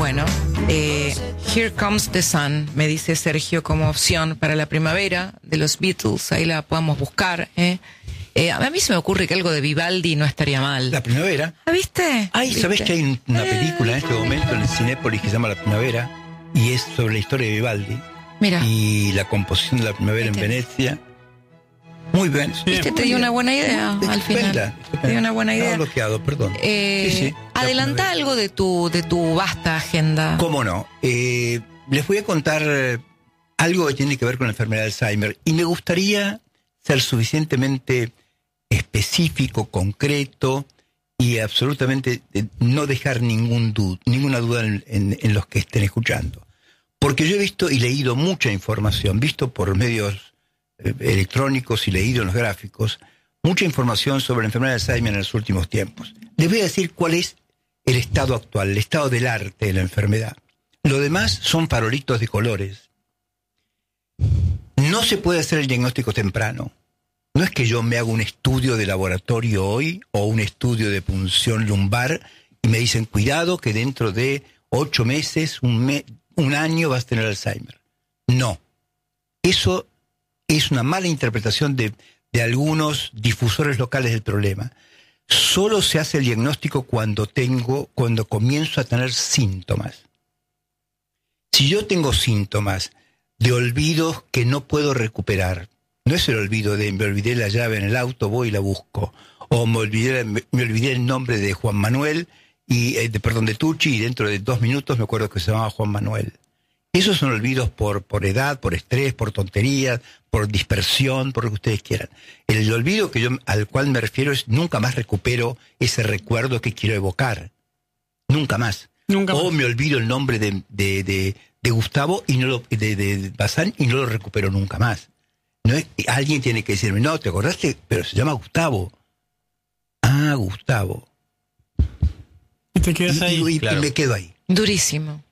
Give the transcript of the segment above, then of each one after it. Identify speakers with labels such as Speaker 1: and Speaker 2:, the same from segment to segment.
Speaker 1: Bueno, Here Comes the Sun, me dice Sergio, como opción para la primavera de los Beatles. Ahí la podemos buscar. A mí se me ocurre que algo de Vivaldi no estaría mal.
Speaker 2: La primavera.
Speaker 1: ¿Viste?
Speaker 2: Ay, ¿sabés que hay una película en este momento en el Cinépolis que se llama La Primavera? Y es sobre la historia de Vivaldi.
Speaker 1: Mira.
Speaker 2: Y la composición de la primavera en Venecia. Muy bien.
Speaker 1: ¿Viste? Te dio una buena idea al final. Te dio una buena idea.
Speaker 2: Estaba bloqueado, perdón. Sí,
Speaker 1: adelanta algo de tu vasta agenda.
Speaker 2: ¿Cómo no? Les voy a contar algo que tiene que ver con la enfermedad de Alzheimer. Y me gustaría ser suficientemente específico, concreto y absolutamente no dejar ninguna duda en los que estén escuchando. Porque yo he visto y leído mucha información, visto por medios electrónicos y leído en los gráficos, mucha información sobre la enfermedad de Alzheimer en los últimos tiempos. Les voy a decir cuál es el estado actual, el estado del arte de la enfermedad. Lo demás son farolitos de colores. No se puede hacer el diagnóstico temprano. No es que yo me haga un estudio de laboratorio hoy o un estudio de punción lumbar y me dicen, cuidado que dentro de 8 meses, un año vas a tener Alzheimer. No. Eso es una mala interpretación de algunos difusores locales del problema. Solo se hace el diagnóstico cuando comienzo a tener síntomas. Si yo tengo síntomas de olvidos que no puedo recuperar, no es el olvido de me olvidé la llave en el auto, voy y la busco, o me olvidé el nombre de Juan Manuel de Tucci, y dentro de 2 minutos me acuerdo que se llamaba Juan Manuel. Esos son olvidos por edad, por estrés, por tonterías, por dispersión, por lo que ustedes quieran. El olvido al cual me refiero es nunca más recupero ese recuerdo que quiero evocar. Nunca más. O me olvido el nombre de Gustavo de Bazán y no lo recupero nunca más. No es, alguien tiene que decirme, no, ¿te acordaste? Pero se llama Gustavo. Ah, Gustavo.
Speaker 3: Y te quedas ahí.
Speaker 2: Claro. Y me quedo ahí.
Speaker 1: Durísimo.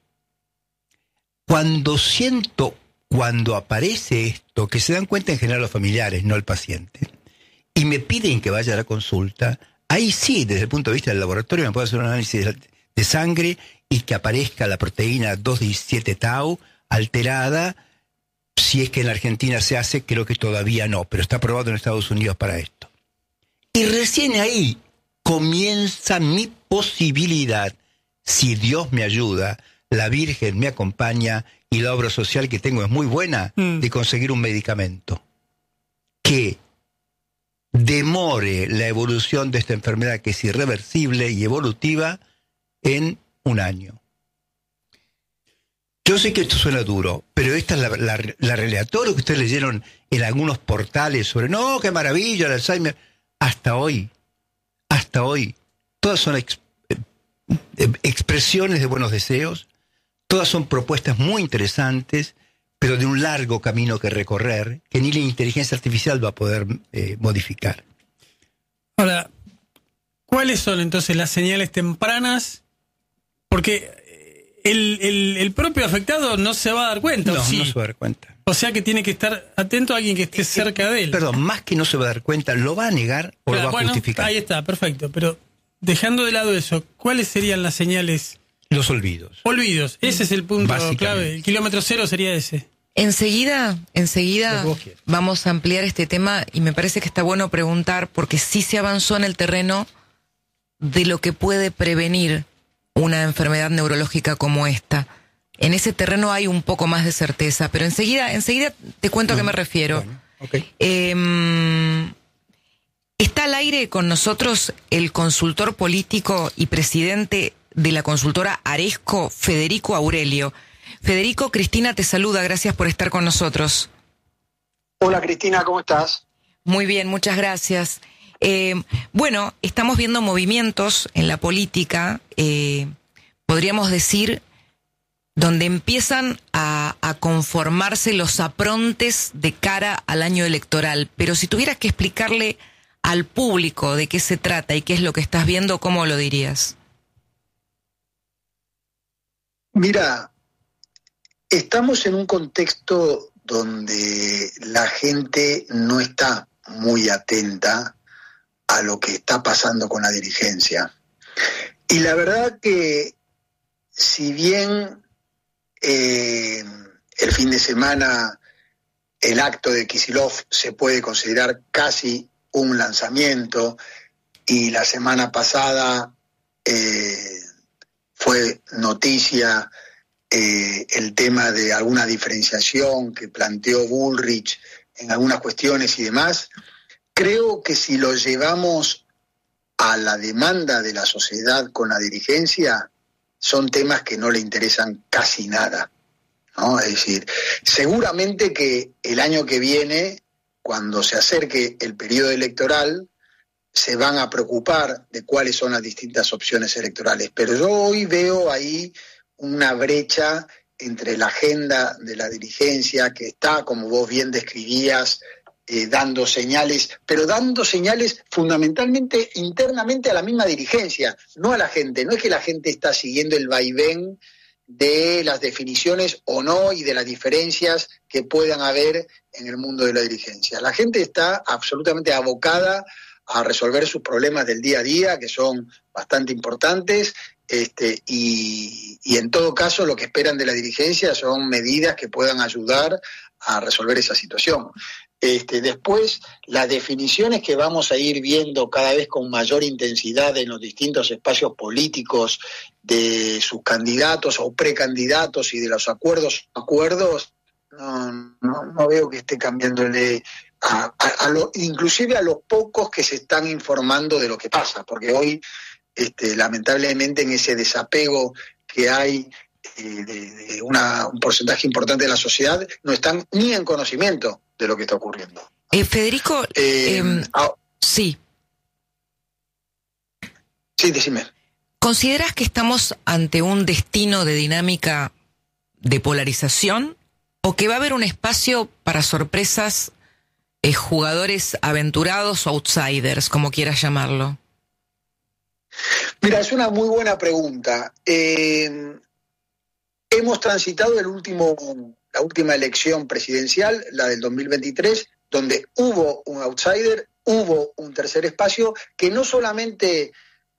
Speaker 2: Cuando aparece esto, que se dan cuenta en general los familiares, no el paciente, y me piden que vaya a la consulta, ahí sí, desde el punto de vista del laboratorio, me puedo hacer un análisis de sangre y que aparezca la proteína 217 tau alterada. Si es que en la Argentina se hace, creo que todavía no, pero está aprobado en Estados Unidos para esto. Y recién ahí comienza mi posibilidad, si Dios me ayuda, la Virgen me acompaña y la obra social que tengo es muy buena, de conseguir un medicamento que demore la evolución de esta enfermedad que es irreversible y evolutiva en 1 año. Yo sé que esto suena duro, pero esta es la realidad. Todo lo que ustedes leyeron en algunos portales sobre, no, qué maravilla, el Alzheimer, hasta hoy, todas son expresiones de buenos deseos, todas son propuestas muy interesantes, pero de un largo camino que recorrer, que ni la inteligencia artificial va a poder modificar.
Speaker 3: Ahora, ¿cuáles son entonces las señales tempranas? Porque el propio afectado no se va a dar cuenta.
Speaker 2: No, no se va a dar cuenta.
Speaker 3: O sea que tiene que estar atento a alguien que esté cerca de él.
Speaker 2: Perdón, más que no se va a dar cuenta, lo va a negar o lo va a justificar.
Speaker 3: Ahí está, perfecto. Pero dejando de lado eso, ¿cuáles serían las señales?
Speaker 2: Los olvidos.
Speaker 3: Olvidos, ese es el punto clave. El kilómetro cero sería ese.
Speaker 1: Enseguida vamos a ampliar este tema y me parece que está bueno preguntar, porque sí se avanzó en el terreno de lo que puede prevenir una enfermedad neurológica como esta. En ese terreno hay un poco más de certeza, pero enseguida te cuento a qué me refiero.
Speaker 2: Bueno, okay.
Speaker 1: Está al aire con nosotros el consultor político y presidente de la consultora Aresco, Federico Aurelio. Federico, Cristina te saluda, gracias por estar con nosotros.
Speaker 4: Hola Cristina, ¿cómo estás?
Speaker 1: Muy bien, muchas gracias. Bueno, estamos viendo movimientos en la política, podríamos decir, donde empiezan a conformarse los aprontes de cara al año electoral. Pero si tuvieras que explicarle al público de qué se trata y qué es lo que estás viendo, ¿cómo lo dirías?
Speaker 4: Mira, estamos en un contexto donde la gente no está muy atenta a lo que está pasando con la dirigencia. Y la verdad que si bien el fin de semana el acto de Kicillof se puede considerar casi un lanzamiento, y la semana pasada fue noticia el tema de alguna diferenciación que planteó Bullrich en algunas cuestiones y demás, creo que si lo llevamos a la demanda de la sociedad con la dirigencia, son temas que no le interesan casi nada, ¿no? Es decir, seguramente que el año que viene, cuando se acerque el periodo electoral, se van a preocupar de cuáles son las distintas opciones electorales. Pero yo hoy veo ahí una brecha entre la agenda de la dirigencia, que está, como vos bien describías, dando señales, pero dando señales fundamentalmente internamente a la misma dirigencia, no a la gente. No es que la gente está siguiendo el vaivén de las definiciones o no y de las diferencias que puedan haber en el mundo de la dirigencia. La gente está absolutamente abocada a resolver sus problemas del día a día, que son bastante importantes, y en todo caso lo que esperan de la dirigencia son medidas que puedan ayudar a resolver esa situación. Después, las definiciones que vamos a ir viendo cada vez con mayor intensidad en los distintos espacios políticos de sus candidatos o precandidatos y de los acuerdos, no veo que esté cambiándole inclusive a los pocos que se están informando de lo que pasa, porque hoy lamentablemente en ese desapego que hay de un porcentaje importante de la sociedad, no están ni en conocimiento de lo que está ocurriendo.
Speaker 1: Federico, sí.
Speaker 4: Sí, decime.
Speaker 1: ¿Consideras que estamos ante un destino de dinámica de polarización o que va a haber un espacio para sorpresas, jugadores aventurados o outsiders, como quieras llamarlo?
Speaker 4: Mira, es una muy buena pregunta. Hemos transitado la última elección presidencial, la del 2023, donde hubo un outsider, hubo un tercer espacio que no solamente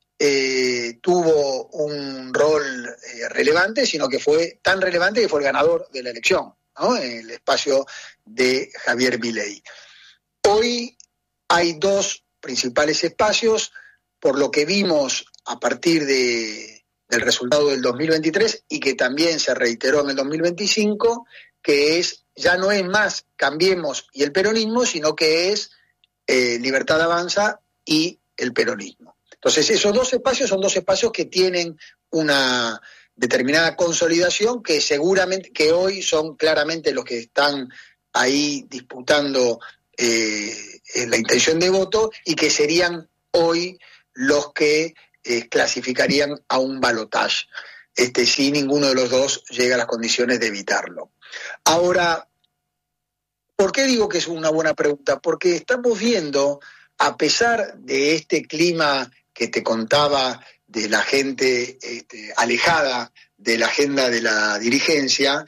Speaker 4: tuvo un rol relevante, sino que fue tan relevante que fue el ganador de la elección, ¿no? El espacio de Javier Milei. Hoy hay dos principales espacios, por lo que vimos a partir del resultado del 2023 y que también se reiteró en el 2025, que ya no es más Cambiemos y el peronismo, sino que es Libertad Avanza y el peronismo. Entonces esos dos espacios son dos espacios que tienen una determinada consolidación, que seguramente, que hoy son claramente los que están ahí disputando la intención de voto, y que serían hoy los que clasificarían a un balotaje, si ninguno de los dos llega a las condiciones de evitarlo. Ahora, ¿por qué digo que es una buena pregunta? Porque estamos viendo, a pesar de este clima que te contaba de la gente alejada de la agenda de la dirigencia,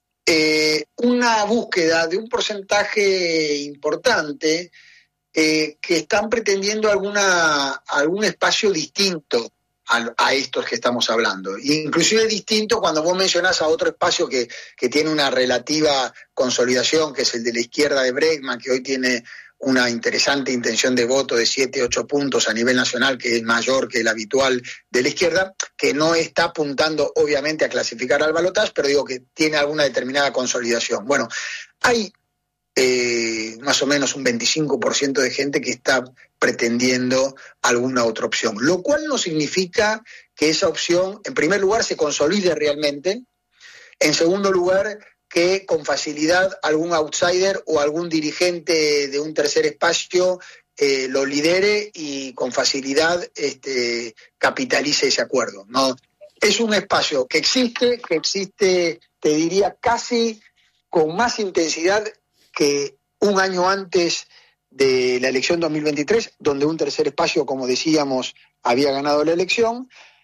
Speaker 4: una búsqueda de un porcentaje importante que están pretendiendo algún espacio distinto a estos que estamos hablando. Inclusive distinto cuando vos mencionás a otro espacio que tiene una relativa consolidación, que es el de la izquierda de Bregman, que hoy tiene una interesante intención de voto de 7-8 puntos a nivel nacional, que es mayor que el habitual de la izquierda, que no está apuntando obviamente a clasificar al balotaje, pero digo que tiene alguna determinada consolidación. Bueno, hay más o menos un 25% de gente que está pretendiendo alguna otra opción, lo cual no significa que esa opción, en primer lugar, se consolide realmente, en segundo lugar, que con facilidad algún outsider o algún dirigente de un tercer espacio lo lidere y con facilidad capitalice ese acuerdo, ¿no? Es un espacio que existe, te diría, casi con más intensidad que un año antes de la elección 2023, donde un tercer espacio, como decíamos, había ganado la elección,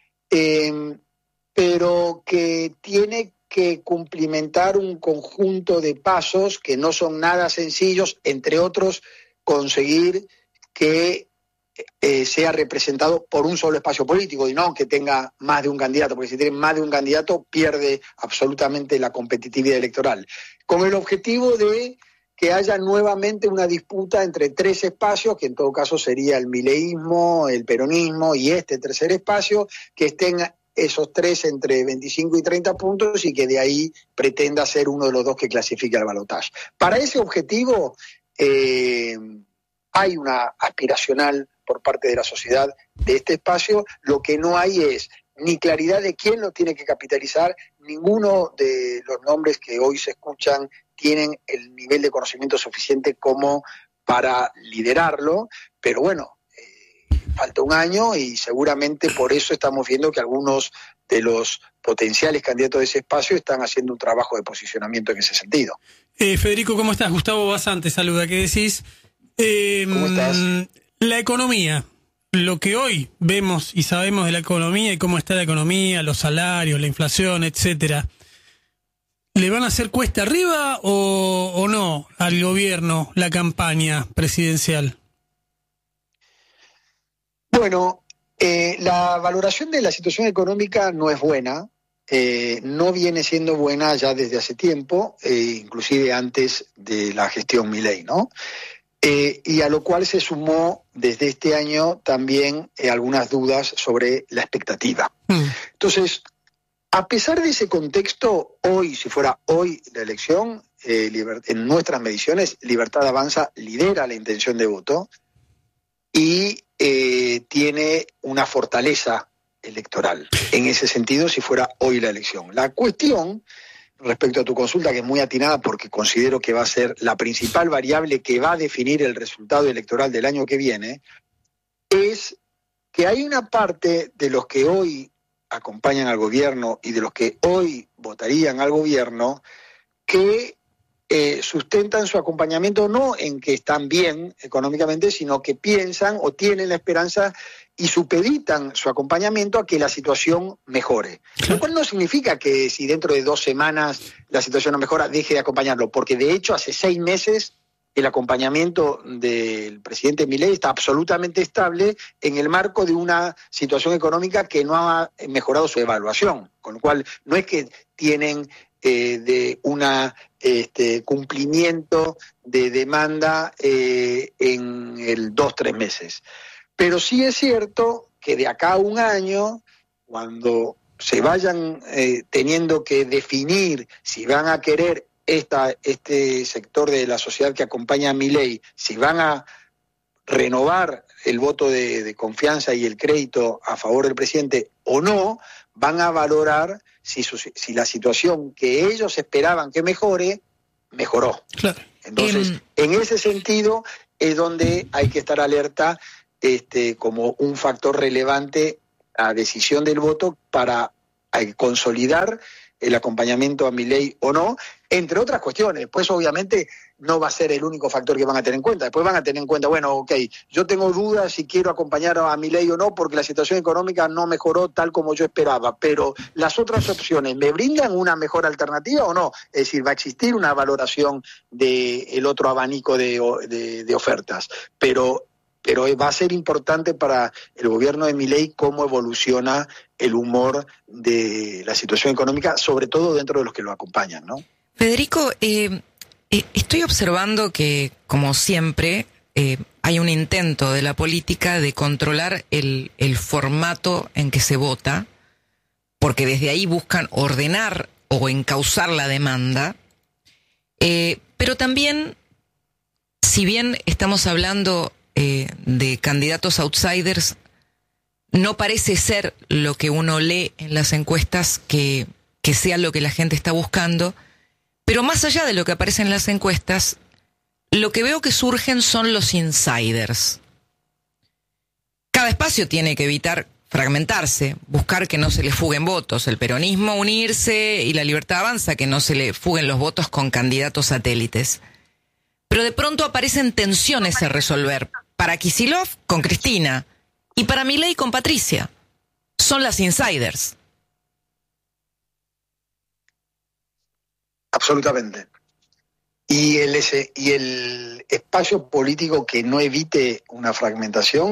Speaker 4: pero que tiene que cumplimentar un conjunto de pasos que no son nada sencillos, entre otros, conseguir que sea representado por un solo espacio político y no que tenga más de un candidato, porque si tiene más de un candidato pierde absolutamente la competitividad electoral. Con el objetivo de que haya nuevamente una disputa entre tres espacios, que en todo caso sería el mileísmo, el peronismo y este tercer espacio, que estén esos tres entre 25 y 30 puntos y que de ahí pretenda ser uno de los dos que clasifique al balotaje. Para ese objetivo hay una aspiracional por parte de la sociedad de este espacio. Lo que no hay es ni claridad de quién lo tiene que capitalizar. Ninguno de los nombres que hoy se escuchan tienen el nivel de conocimiento suficiente como para liderarlo, pero bueno, falta un año y seguramente por eso estamos viendo que algunos de los potenciales candidatos de ese espacio están haciendo un trabajo de posicionamiento en ese sentido.
Speaker 3: Federico, ¿cómo estás? Gustavo Basante saluda. ¿Qué decís?
Speaker 4: ¿Cómo estás?
Speaker 3: La economía, lo que hoy vemos y sabemos de la economía y cómo está la economía, los salarios, la inflación, etcétera, ¿le van a hacer cuesta arriba o no al gobierno la campaña presidencial?
Speaker 4: Bueno, la valoración de la situación económica no es buena, no viene siendo buena ya desde hace tiempo, inclusive antes de la gestión Milei, ¿no? Y a lo cual se sumó desde este año también algunas dudas sobre la expectativa. Entonces, a pesar de ese contexto, hoy, si fuera hoy la elección, en nuestras mediciones, Libertad Avanza lidera la intención de voto y tiene una fortaleza electoral. En ese sentido, si fuera hoy la elección. La cuestión, respecto a tu consulta, que es muy atinada porque considero que va a ser la principal variable que va a definir el resultado electoral del año que viene, es que hay una parte de los que hoy acompañan al gobierno y de los que hoy votarían al gobierno que sustentan su acompañamiento no en que están bien económicamente, sino que piensan o tienen la esperanza y supeditan su acompañamiento a que la situación mejore. Lo cual no significa que si dentro de 2 semanas la situación no mejora, deje de acompañarlo, porque de hecho hace 6 meses el acompañamiento del presidente Milei está absolutamente estable en el marco de una situación económica que no ha mejorado su evaluación, con lo cual no es que tienen de una cumplimiento de demanda en el 2-3 meses. Pero sí es cierto que de acá a un año, cuando se vayan teniendo que definir si van a querer este sector de la sociedad que acompaña a Milei, si van a renovar el voto de confianza y el crédito a favor del presidente o no, van a valorar si la situación que ellos esperaban que mejore, mejoró. Claro. Entonces, en ese sentido es donde hay que estar alerta como un factor relevante a decisión del voto para consolidar el acompañamiento a Milei o no, entre otras cuestiones. Después, obviamente, no va a ser el único factor que van a tener en cuenta. Después van a tener en cuenta, bueno, ok, yo tengo dudas si quiero acompañar a Milei o no, porque la situación económica no mejoró tal como yo esperaba, pero las otras opciones, ¿me brindan una mejor alternativa o no? Es decir, va a existir una valoración del otro abanico de ofertas, pero va a ser importante para el gobierno de Milei cómo evoluciona el humor de la situación económica, sobre todo dentro de los que lo acompañan, ¿no?
Speaker 1: Federico, estoy observando que, como siempre, hay un intento de la política de controlar el formato en que se vota, porque desde ahí buscan ordenar o encauzar la demanda, pero también, si bien estamos hablando de candidatos outsiders, no parece ser lo que uno lee en las encuestas que sea lo que la gente está buscando, pero más allá de lo que aparece en las encuestas, lo que veo que surgen son los insiders. Cada espacio tiene que evitar fragmentarse, buscar que no se le fuguen votos, el peronismo unirse y la Libertad Avanza, que no se le fuguen los votos con candidatos satélites. Pero de pronto aparecen tensiones a resolver. Para Kicillof con Cristina y para Milei con Patricia. Son las insiders.
Speaker 4: Absolutamente. Y el espacio político que no evite una fragmentación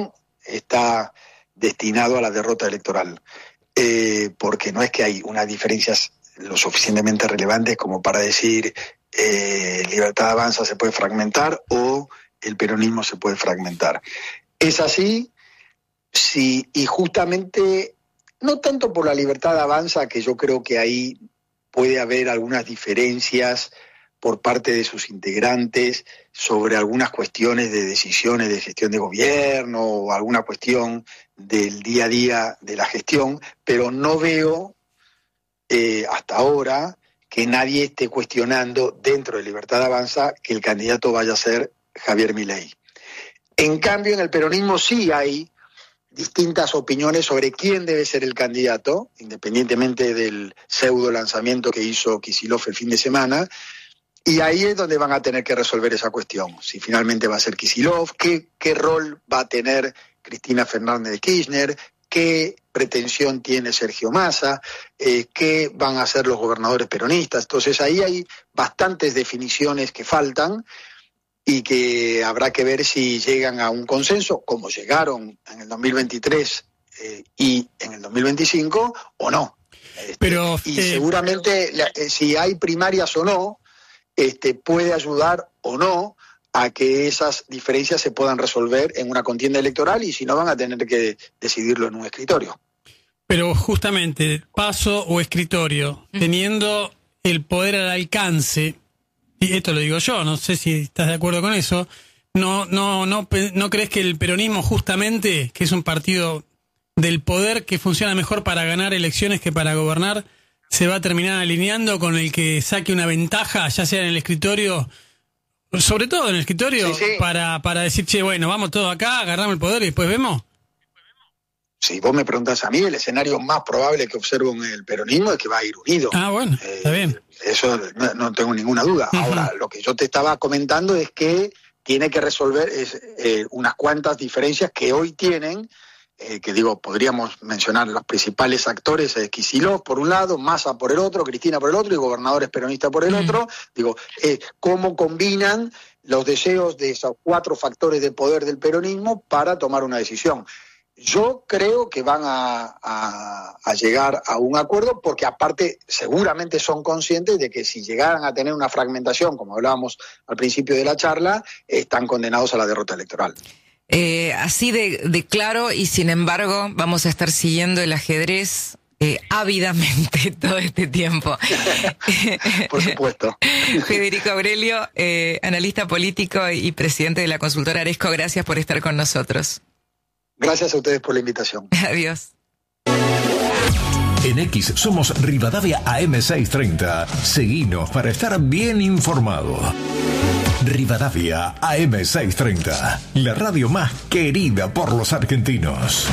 Speaker 4: está destinado a la derrota electoral, porque no es que hay unas diferencias lo suficientemente relevantes como para decir Libertad Avanza se puede fragmentar o el peronismo se puede fragmentar. Es así, sí, y justamente no tanto por la Libertad Avanza, que yo creo que ahí puede haber algunas diferencias por parte de sus integrantes sobre algunas cuestiones de decisiones de gestión de gobierno o alguna cuestión del día a día de la gestión, pero no veo hasta ahora que nadie esté cuestionando dentro de Libertad Avanza que el candidato vaya a ser Javier Milei. En cambio, en el peronismo sí hay distintas opiniones sobre quién debe ser el candidato, independientemente del pseudo lanzamiento que hizo Kicillof el fin de semana, y ahí es donde van a tener que resolver esa cuestión. Si finalmente va a ser Kicillof, qué rol va a tener Cristina Fernández de Kirchner, qué pretensión tiene Sergio Massa, qué van a hacer los gobernadores peronistas. Entonces ahí hay bastantes definiciones que faltan y que habrá que ver si llegan a un consenso, como llegaron en el 2023 y en el 2025, o no.
Speaker 3: Pero,
Speaker 4: y seguramente si hay primarias o no, puede ayudar o no a que esas diferencias se puedan resolver en una contienda electoral, y si no van a tener que decidirlo en un escritorio.
Speaker 3: Pero justamente, paso o escritorio, teniendo el poder al alcance, y esto lo digo yo, no sé si estás de acuerdo con eso, ¿no crees que el peronismo justamente, que es un partido del poder que funciona mejor para ganar elecciones que para gobernar, se va a terminar alineando con el que saque una ventaja, ya sea en el escritorio, sobre todo en el escritorio, sí. para decir, che, bueno, vamos todos acá, agarramos el poder y después vemos?
Speaker 4: Si vos me preguntás a mí, el escenario más probable que observo en el peronismo es que va a ir unido.
Speaker 3: Ah, bueno, está bien.
Speaker 4: Eso no tengo ninguna duda. Uh-huh. Ahora, lo que yo te estaba comentando es que tiene que resolver unas cuantas diferencias que hoy tienen, que digo, podríamos mencionar los principales actores, Kicillof por un lado, Massa por el otro, Cristina por el otro y gobernadores peronistas por el otro. Digo, cómo combinan los deseos de esos 4 factores de poder del peronismo para tomar una decisión. Yo creo que van a llegar a un acuerdo, porque aparte seguramente son conscientes de que si llegaran a tener una fragmentación, como hablábamos al principio de la charla, están condenados a la derrota electoral.
Speaker 1: Así de claro, y sin embargo vamos a estar siguiendo el ajedrez ávidamente todo este tiempo.
Speaker 4: Por supuesto.
Speaker 1: Federico Aurelio, analista político y presidente de la consultora Aresco, gracias por estar con nosotros.
Speaker 4: Gracias a ustedes por la invitación.
Speaker 1: Adiós.
Speaker 5: En X somos Rivadavia AM630. Seguinos para estar bien informado. Rivadavia AM630, la radio más querida por los argentinos.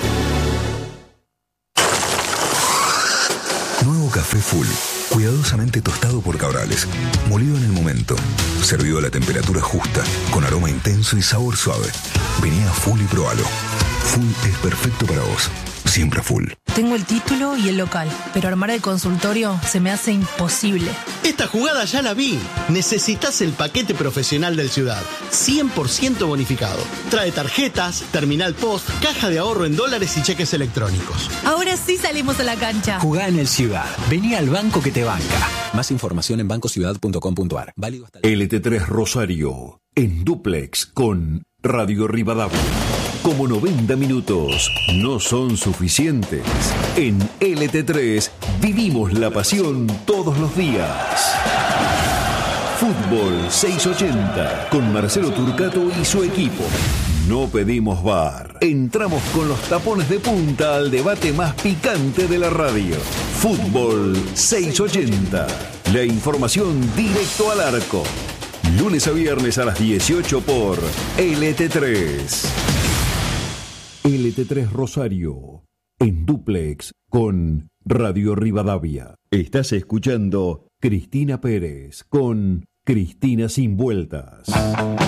Speaker 6: Nuevo café Full, cuidadosamente tostado por Cabrales, molido en el momento, servido a la temperatura justa, con aroma intenso y sabor suave. Vení a Full y probalo. Full es perfecto para vos. Siempre Full.
Speaker 7: Tengo el título y el local, pero armar el consultorio se me hace imposible.
Speaker 8: Esta jugada ya la vi. Necesitas el paquete profesional del Ciudad, 100% bonificado. Trae tarjetas, terminal post, caja de ahorro en dólares y cheques electrónicos.
Speaker 7: Ahora sí salimos a la cancha.
Speaker 9: Jugá en el Ciudad. Vení al banco que te banca. Más información en bancociudad.com.ar. Válido hasta
Speaker 5: LT3 Rosario, en dúplex con Radio Rivadavia. Como 90 minutos no son suficientes, en LT3 vivimos la pasión todos los días. Fútbol 680 con Marcelo Turcato y su equipo. No pedimos VAR. Entramos con los tapones de punta al debate más picante de la radio. Fútbol 680. La información directo al arco. Lunes a viernes a las 18 por LT3. LT3 Rosario, en dúplex con Radio Rivadavia. Estás escuchando Cristina Pérez con Cristina Sin Vueltas.